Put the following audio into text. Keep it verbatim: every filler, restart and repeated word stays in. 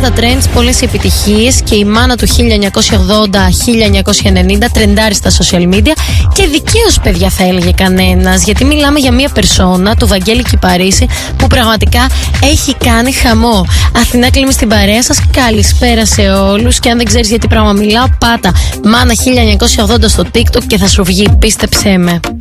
τα trends, πολλές επιτυχίες και η μάνα του χίλια εννιακόσια ογδόντα χίλια εννιακόσια ενενήντα τρεντάρει στα social media και δικαίως, παιδιά, θα έλεγε κανένας, γιατί μιλάμε για μια περσόνα, του Βαγγέλη Κυπαρίσι, που πραγματικά έχει κάνει χαμό. Αθηνά Κλίμη στην παρέα σας, καλησπέρα σε όλους, και αν δεν ξέρεις γιατί πράγμα μιλάω, πάτα μάνα χίλια εννιακόσια ογδόντα στο TikTok και θα σου βγει, πίστεψέ με.